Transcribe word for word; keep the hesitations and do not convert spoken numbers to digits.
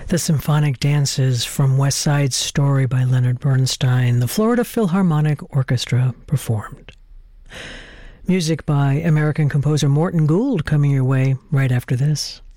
The Symphonic Dances from West Side Story by Leonard Bernstein, the Florida Philharmonic Orchestra performed. Music by American composer Morton Gould coming your way right after this.